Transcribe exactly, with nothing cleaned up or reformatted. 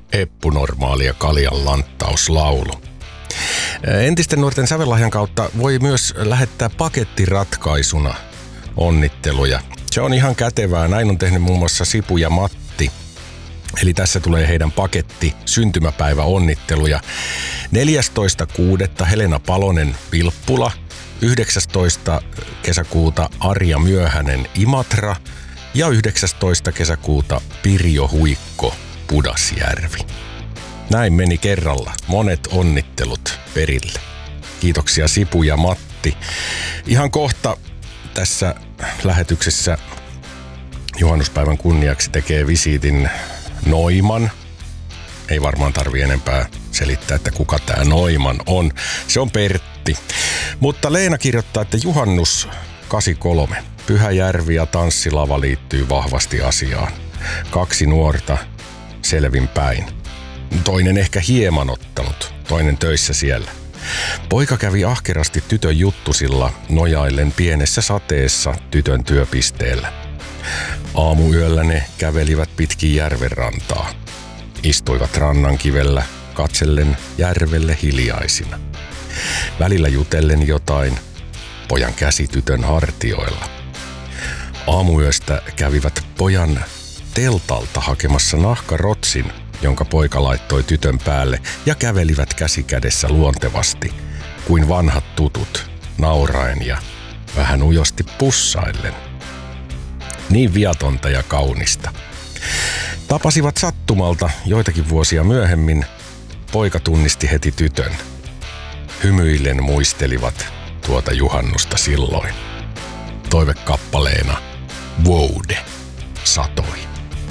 Eppunormaali ja Kaljan lanttauslaulu. Entisten nuorten sävellahjan kautta voi myös lähettää pakettiratkaisuna onnitteluja. Se on ihan kätevää. Näin on tehnyt muun muassa Sipu ja Matti. Eli tässä tulee heidän paketti syntymäpäivä onnitteluja. neljästoista kuudetta Helena Palonen Vilppula. yhdeksästoista kesäkuuta Arja Myöhänen Imatra. Ja yhdeksästoista kesäkuuta Pirjo Huikko Pudasjärvi. Näin meni kerralla. Monet onnittelut perille. Kiitoksia Sipu ja Matti. Ihan kohta tässä lähetyksessä juhannuspäivän kunniaksi tekee visiitin Noiman. Ei varmaan tarvi enempää selittää, että kuka tää Noiman on. Se on Pertti. Mutta Leena kirjoittaa, että juhannus kahdeksankymmentäkolme. Pyhäjärvi ja tanssilava liittyy vahvasti asiaan. Kaksi nuorta selvin päin. Toinen ehkä hieman ottanut, toinen töissä siellä. Poika kävi ahkerasti tytön juttusilla nojaillen pienessä sateessa tytön työpisteellä. Aamuyöllä ne kävelivät pitkin järven rantaa. Istuivat rannankivellä, katsellen järvelle hiljaisina. Välillä jutellen jotain, pojan käsi tytön hartioilla. Aamuyöstä kävivät pojan teltalta hakemassa nahkarotsin, jonka poika laittoi tytön päälle, ja kävelivät käsi kädessä luontevasti, kuin vanhat tutut, nauraen ja vähän ujosti pussaillen. Niin viatonta ja kaunista. Tapasivat sattumalta joitakin vuosia myöhemmin. Poika tunnisti heti tytön. Hymyillen muistelivat tuota juhannusta silloin. Toivekappaleena Woude satoi.